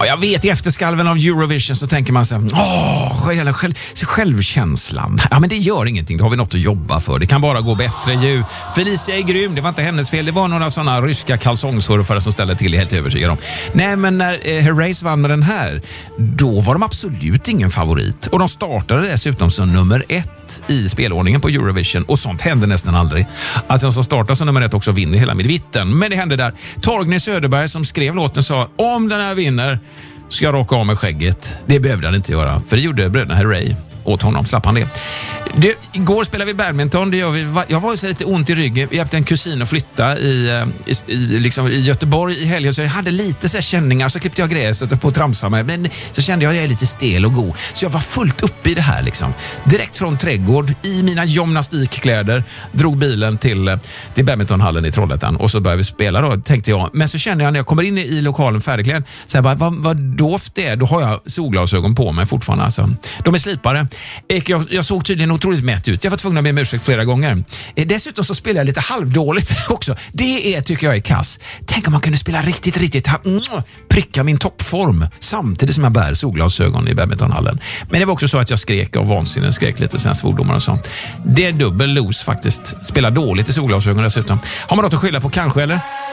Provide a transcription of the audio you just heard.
Ja, jag vet, i efterskalven av Eurovision så tänker man så här, självkänslan. Ja, men det gör ingenting, då har vi något att jobba för. Det kan bara gå bättre ju. Felicia är grym, det var inte hennes fel. Det var några sådana ryska kalsongsurfare som ställde till, helt övertygad om. Nej, men när Herreys vann med den här, då var de absolut ingen favorit. Och de startade dessutom som nummer 1 i spelordningen på Eurovision. Och sånt händer nästan aldrig. Alltså som startar som nummer 1 också vinner hela midvitten. Men det hände där. Torgny Söderberg som skrev låten sa, om den här vinner ska jag raka av med skägget. Det behövde han inte göra, för det gjorde bröderna Herrey åt honom, slapp han det. Igår spelade vi badminton, det gör vi. Jag var ju så lite ont i ryggen. Vi hjälpte en kusin att flytta i Göteborg i helgen, så jag hade lite så här känningar, så klippte jag gräset och på att tramsa mig, men så kände jag är lite stel och god. Så jag var fullt uppe i det här liksom. Direkt från trädgård, i mina gymnastikkläder, drog bilen till badmintonhallen i Trollhättan och så började vi spela då, tänkte jag. Men så kände jag när jag kommer in i lokalen färdigklädd, så här, vad dovt det är. Då har jag solglasögon på mig fortfarande alltså. De är slipade. Jag såg tydligen otroligt mätt ut. Jag var tvungen att be om ursäkt flera gånger. Dessutom så spelar jag lite halvdåligt också. Det tycker jag är kass. Tänk om man kunde spela riktigt pricka min toppform samtidigt som jag bär solglasögon i badmintonhallen. Men det var också så att jag skrek av vansinne, skrek lite sen svordomar och så. Det är dubbel los faktiskt. Spela dåligt i solglasögon dessutom. Har man något att skylla på kanske, eller?